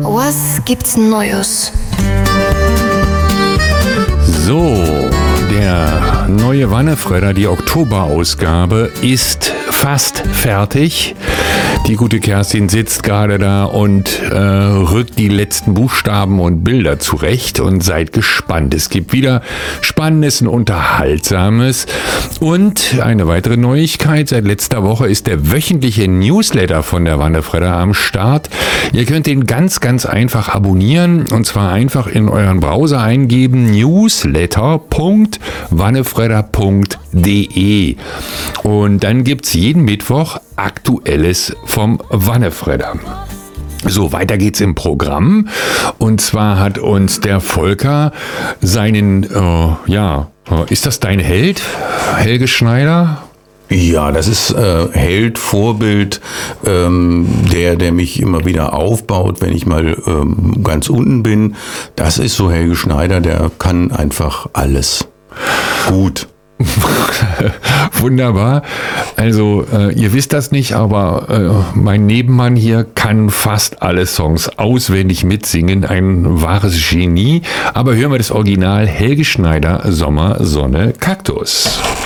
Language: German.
Was gibt's Neues? So, der neue Wannefredder, die Oktoberausgabe, ist fast fertig. Die gute Kerstin sitzt gerade da und rückt die letzten Buchstaben und Bilder zurecht und seid gespannt. Es gibt wieder Spannendes und Unterhaltsames. Und eine weitere Neuigkeit, seit letzter Woche ist der wöchentliche Newsletter von der Wannefredder am Start. Ihr könnt den ganz, ganz einfach abonnieren und zwar einfach in euren Browser eingeben newsletter.wannefredder.de und dann gibt's jeden Mittwoch Aktuelles vom Wannefredder. So, weiter geht's im Programm. Und zwar hat uns der Volker seinen, ist das dein Held? Helge Schneider? Ja, das ist Held, Vorbild, der mich immer wieder aufbaut, wenn ich mal ganz unten bin. Das ist so Helge Schneider, der kann einfach alles. Gut. Wunderbar. Also, ihr wisst das nicht, aber mein Nebenmann hier kann fast alle Songs auswendig mitsingen. Ein wahres Genie. Aber hören wir das Original Helge Schneider, Sommer, Sonne, Kaktus.